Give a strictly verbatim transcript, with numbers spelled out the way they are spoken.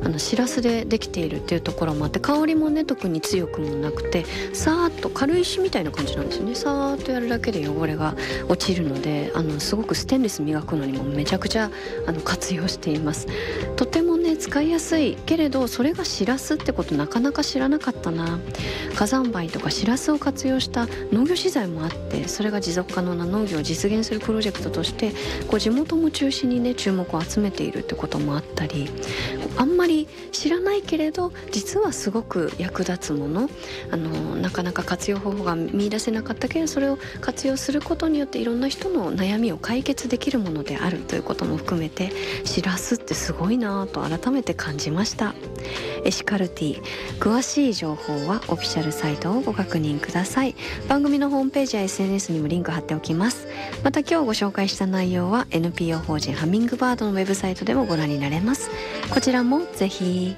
のしらすでできているっていうところもあって、香りもね特に強くもなくて、さーっと軽石みたいな感じなんですよね。さーっとやるだけで汚れが落ちるので、あのすごくステンレス磨くのにもめちゃくちゃあの活用しています。とてもね使いやすいけれど、それがしらすってことなかなか知らなかったな。火山灰とかしらすを活用した農業資材もあって、それが持続可能な農業を実現するプロジェクトとしてこう地元も中心にね注目を集めているってこともあったり、あんまり知らないけれど実はすごく役立つもの、あのなかなか活用方法が見出せなかったけど、それを活用することによっていろんな人の悩みを解決できるものであるということも含めて、しらすってすごいなと改めて感じました。エシカルティ、詳しい情報はオフィシャルサイトをご確認ください。番組のホームページや エスエヌエス にもリンク貼っておきます。また今日ご紹介した内容は エヌピーオー 法人ハミングバードのウェブサイトでもご覧になれます。こちらもぜひ。